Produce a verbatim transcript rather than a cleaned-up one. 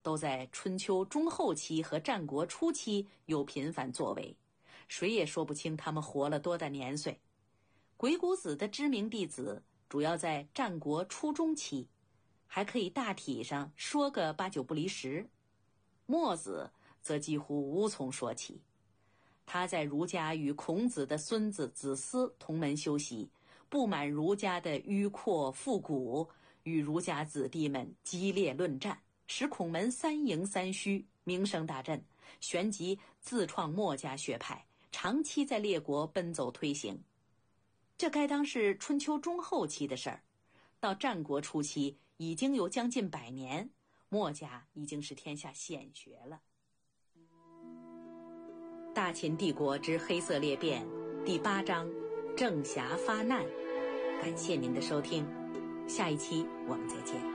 都在春秋中后期和战国初期有频繁作为，谁也说不清他们活了多大年岁。鬼谷子的知名弟子主要在战国初中期，还可以大体上说个八九不离十。墨子则几乎无从说起，他在儒家与孔子的孙子子思同门修习，不满儒家的迂阔复古，与儒家子弟们激烈论战，使孔门三赢三虚，名声大振，旋即自创墨家学派，长期在列国奔走推行。这该当是春秋中后期的事儿，到战国初期已经有将近百年，墨家已经是天下显学了。大秦帝国之黑色裂变第八章郑侠发难，感谢您的收听，下一期我们再见。